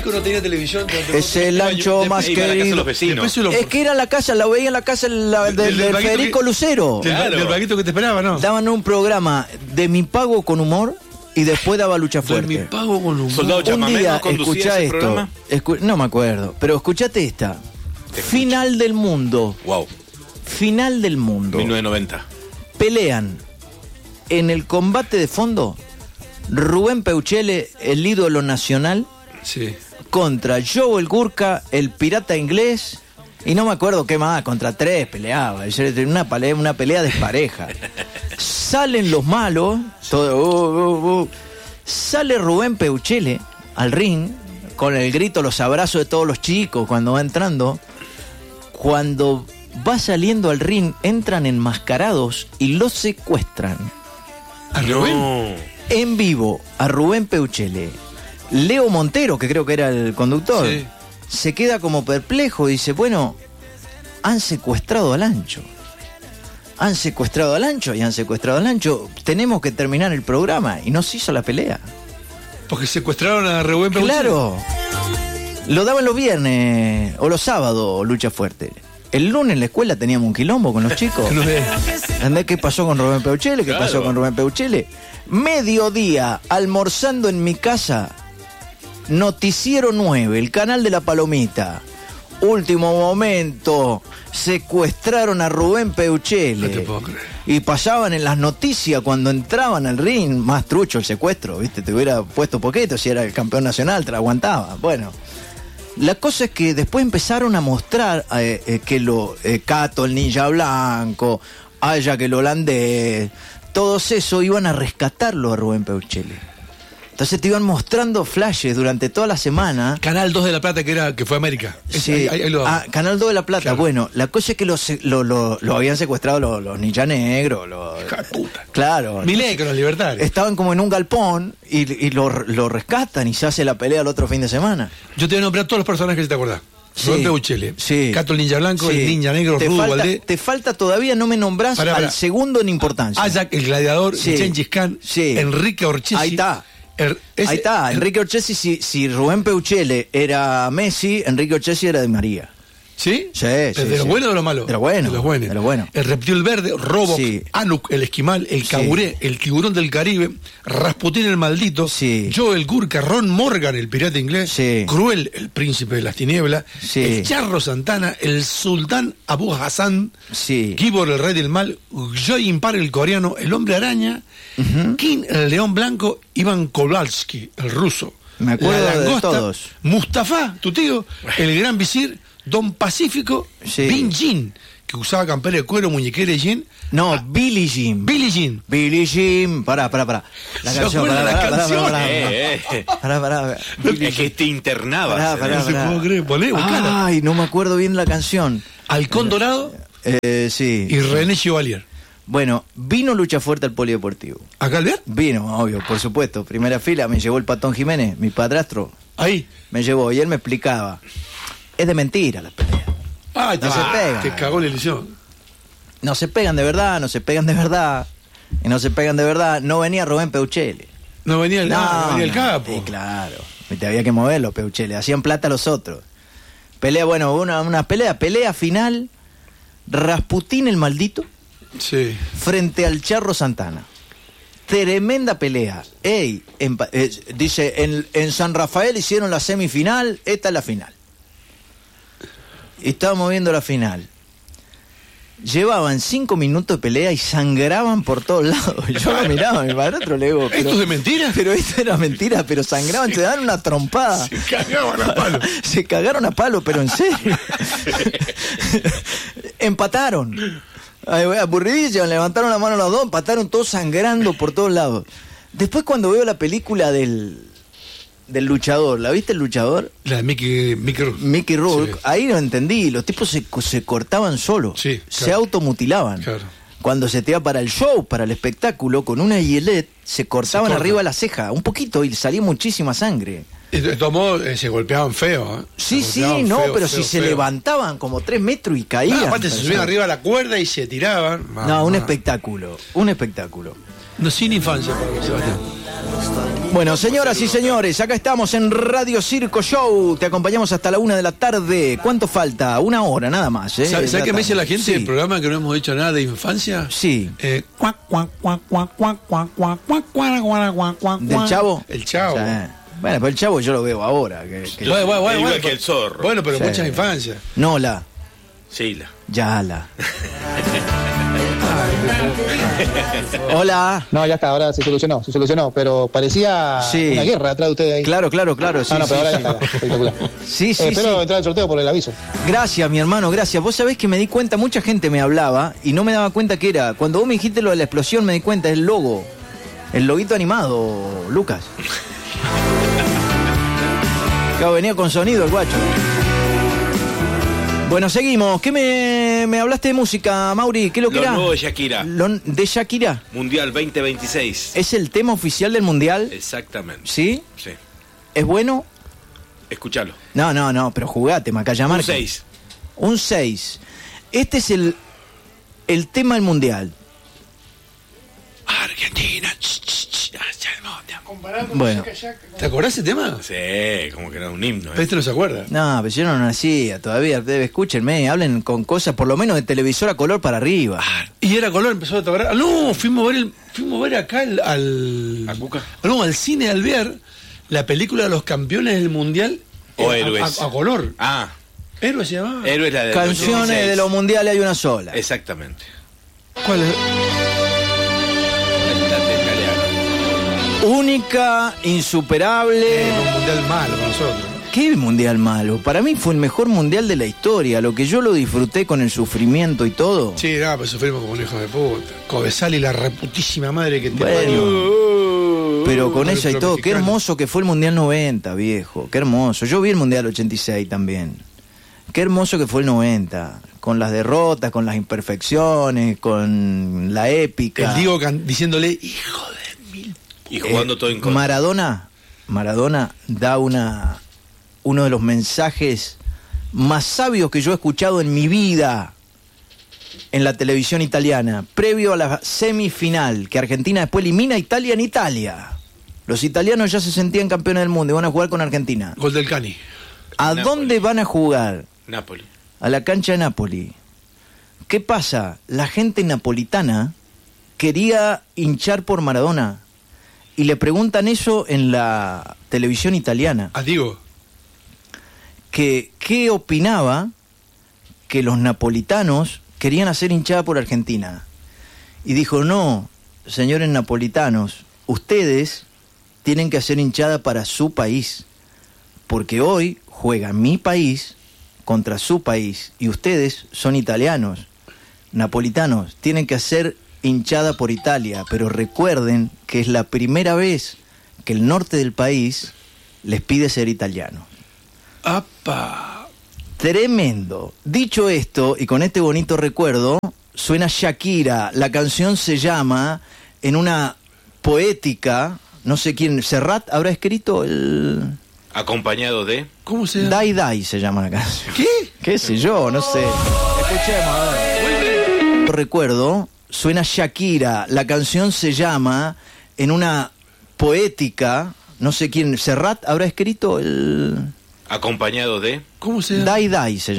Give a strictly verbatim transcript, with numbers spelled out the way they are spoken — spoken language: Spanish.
chico no tenía televisión. Es el ancho más querido. Es que era la casa, la veía en la casa la, del, del, del Federico que, Lucero. Claro. Del vaguito que te esperaba, ¿no? Daban un programa de Mi Pago con Humor y después daba Lucha Fuerte. De Mi Pago con Humor. Soldado un día, escuchá esto. Escu no me acuerdo, pero escuchate esta. Final del mundo. Wow. Final del mundo. mil novecientos noventa. Pelean en el combate de fondo Rubén Peuchele, el ídolo nacional, sí, contra Joe el Gurka, el pirata inglés, y no me acuerdo qué más, contra tres peleaba, una pelea, una pelea despareja. Salen los malos, todo, uh, uh, uh. Sale Rubén Peuchele al ring, con el grito, los abrazos de todos los chicos cuando va entrando. Cuando va saliendo al ring, entran enmascarados y los secuestran. ¿A Rubén? En vivo, a Rubén Peuchele. Leo Montero, que creo que era el conductor, sí, se queda como perplejo y dice, bueno, han secuestrado al Ancho. Han secuestrado al Ancho y han secuestrado al Ancho. Tenemos que terminar el programa. Y no se hizo la pelea. Porque secuestraron a Rubén Peuchele. Claro. Lo daban los viernes o los sábados, Lucha Fuerte. El lunes en la escuela teníamos un quilombo con los chicos. ¿Entendés qué pasó con Rubén Peuchele? ¿Qué claro. pasó con Rubén Peuchele? Mediodía, almorzando en mi casa, Noticiero nueve, el canal de la Palomita. Último momento, secuestraron a Rubén Peuchele. No te puedo creer. Y pasaban en las noticias cuando entraban al ring, más trucho el secuestro, ¿viste? Te hubiera puesto poquito, si era el campeón nacional, te la aguantaba. Bueno, la cosa es que después empezaron a mostrar eh, eh, que lo eh, Cato, el ninja blanco, Aya, que el holandés, todos eso iban a rescatarlo a Rubén Peuchele. Entonces te iban mostrando flashes durante toda la semana. Canal dos de La Plata, que era que fue América. Sí. Ahí, ahí, ahí lo... ah, Canal dos de La Plata. Claro. Bueno, la cosa es que lo, lo, lo, lo habían secuestrado los, los ninja negros. Los... puta. Claro. Milei con los libertarios. Estaban como en un galpón y, y lo, lo rescatan y se hace la pelea el otro fin de semana. Yo te voy a nombrar todos los personajes que te acordás. Sí, Rubén Peuchele, sí, Cato el ninja blanco, sí, el ninja negro, te Rudo falta, Valdés. Te falta todavía, no me nombrás pará, pará. al segundo en importancia. Ajax, el gladiador, sí, Gengis Khan, sí, Enrique Orchesi. Ahí está. Er, ese, Ahí está, er, Enrique Orchesi, si, si Rubén Peuchele era Messi, Enrique Orchesi era Di María. ¿Sí? Sí, ¿De, sí, de sí. los buenos o de los malos? De los buenos. De los buenos. De los buenos. El reptil verde, Robo, sí. Anuk, el esquimal, el caburé, sí. el tiburón del Caribe, Rasputín el maldito, sí. Joe el Gurka, Ron Morgan, el pirata inglés, sí. Cruel, el príncipe de las tinieblas, sí. el Charro Santana, el sultán Abu Hassan, sí. Kibor, el rey del mal, Joy Impar, el coreano, el hombre araña, uh-huh. King, el león blanco, Iván Kowalski, el ruso. Me acuerdo la langosta, de todos. Mustafa, tu tío, el gran visir, Don Pacífico, sí. Bin Jean, que usaba campera de cuero, muñequera y jean. No, ah, Billie Jean. Billie Jean. Billie Jean. Pará, pará, pará. La canción, pará, la pará, canción? Pará, pará, Eh, eh. pará, pará, pará. Es que te internabas. Pará, pará, no se pará. puedo creer, poné, buscala. Ay, no me acuerdo bien la canción. Halcón Dorado eh, sí. y René Chevalier. Bueno, vino Lucha Fuerte al Polideportivo. ¿Acá al ver? Vino, obvio, por supuesto. Primera fila, me llevó el Patón Jiménez, mi padrastro. Ahí. Me llevó y él me explicaba. Es de mentira la pelea. Ay, no te, se pegan. Te cagó la ilusión. No se pegan de verdad, no se pegan de verdad. Y no se pegan de verdad. No venía Rubén Peuchele. No venía el, no, no venía el capo. Sí, claro. Te había que moverlo, Peuchele. Hacían plata los otros. Pelea, bueno, una, una pelea. Pelea final. Rasputín el maldito. Sí. Frente al Charro Santana. Tremenda pelea. Ey, en, eh, dice, en, en San Rafael hicieron la semifinal, esta es la final. Y estábamos viendo la final. Llevaban cinco minutos de pelea y sangraban por todos lados. Yo lo miraba, mi padrastro le digo. ¿Esto es de mentira? Pero esto era mentira, pero sangraban, se daban una trompada. Se cagaban a palo. Se cagaron a palo, pero en serio. Empataron. Aburridísimo, levantaron la mano los dos, empataron todos sangrando por todos lados. Después cuando veo la película del del luchador, ¿la viste el luchador? La de Mickey Mickey, Mickey Rourke, sí. Ahí lo entendí, los tipos se, se cortaban solos, sí, claro. Se automutilaban. Claro. Cuando se te iba para el show, para el espectáculo, con una Gillette, se cortaban se arriba la ceja, un poquito, y salía muchísima sangre. De todos modos, eh, se golpeaban feo. ¿eh? Sí, sí, no, feo, pero feo, si feo. Se levantaban como tres metros y caían. No, aparte se subían arriba a la cuerda y se tiraban. No, no un espectáculo, un espectáculo. No, sin infancia, Sebastián. Bueno, señoras y señores, acá estamos en Radio Circo Show. Te acompañamos hasta la una de la tarde. ¿Cuánto falta? Una hora, nada más. ¿eh? ¿Sabes qué me dice la gente Sí. del programa que no hemos dicho nada de infancia? Sí. Eh, cuac, cuac, cuac, cuac, cuac, cuac, cuac, cuac, cuac, cuac, cuac, cuac. ¿Del Chavo? El Chavo. Sí. Bueno, pero el Chavo yo lo veo ahora. Que, que- Bueno, bueno, bueno, Igual bueno, que el zorro. Bueno, pero Sí. muchas infancias. No, la. Sí, la. Ya, la. Hola. No, ya está, ahora se solucionó, se solucionó, pero parecía Sí. una guerra atrás de ustedes ahí. Claro, claro, claro. Sí, no, no, pero sí, ahora sí. ya está, espectacular. Sí, sí, Eh, espero sí. entrar al sorteo por el aviso. Gracias, mi hermano, gracias. Vos sabés que me di cuenta, mucha gente me hablaba y no me daba cuenta que era. Cuando vos me dijiste lo de la explosión, me di cuenta, es el logo. El loguito animado, Lucas. Claro, venía con sonido el guacho. Bueno, seguimos. ¿Qué me, me hablaste de música, Mauri? ¿Qué es lo que Lo era? nuevo de Shakira. Lo- ¿De Shakira? Mundial veinte veintiséis. ¿Es el tema oficial del Mundial? Exactamente. ¿Sí? Sí. ¿Es bueno? Escuchalo. No, no, no, pero jugate, Macaya Un Marca. seis. Un seis. Este es el, el tema del Mundial. Argentina. ch, ch, ch, hacia el mundial. Bueno. ¿Te acordás de ese tema? Sí, como que era un himno. Pero ¿eh? este no se acuerda. No, pero yo no nacía todavía. Escúchenme, hablen con cosas por lo menos de televisor a color para arriba. Y era color, empezó a tocar. Ah, no, fuimos a ver, el, fuimos a ver acá el- al. ¿A Cuca? No, al cine al ver la película de los campeones del mundial. O eh, a- Héroes. A, a color. Ah, Héroes se llamaba. Héroes la de Canciones de los mundiales hay una sola. Exactamente. ¿Cuál es? La de italiano. Única, insuperable. Eh, un mundial malo para nosotros. ¿Qué mundial malo? Para mí fue el mejor mundial de la historia. Lo que yo lo disfruté con el sufrimiento y todo. Sí, no, pero sufrimos como un hijo de puta. Cobesal y la reputísima madre que te Bueno. parió. Pero con Uh, eso y nuestro todo, qué mexicano. hermoso que fue el Mundial noventa, viejo. Qué hermoso. Yo vi el Mundial ochenta y seis también. Qué hermoso que fue el noventa. Con las derrotas, con las imperfecciones, con la épica. El Diego can- diciéndole, hijo de mil. Y jugando Eh, todo en contra. Maradona, Maradona da una uno de los mensajes más sabios que yo he escuchado en mi vida en la televisión italiana, previo a la semifinal, que Argentina después elimina a Italia en Italia. Los italianos ya se sentían campeones del mundo y van a jugar con Argentina. Gol del Cani. ¿A Napoli. dónde van a jugar? Napoli. A la cancha de Napoli. ¿Qué pasa? La gente napolitana quería hinchar por Maradona y le preguntan eso en la televisión italiana, A Diego. que qué opinaba que los napolitanos querían hacer hinchada por Argentina. Y dijo, no, señores napolitanos, ustedes tienen que hacer hinchada para su país, porque hoy juega mi país contra su país, y ustedes son italianos, napolitanos, tienen que hacer hinchada por Italia, pero recuerden que es la primera vez que el norte del país les pide ser italiano. ¡Apa! Tremendo. Dicho esto, y con este bonito recuerdo, suena Shakira. La canción se llama, en una poética, no sé quién, Serrat habrá escrito el... Acompañado de. ¿Cómo se llama? Dai Dai se llama la canción. ¿Qué? ¿Qué sé yo? No sé. Escuchemos, a ver. Recuerdo, suena Shakira. La canción se llama, en una poética, no sé quién, Serrat habrá escrito el... Acompañado de. ¿Cómo se llama? Dai Dai se llama.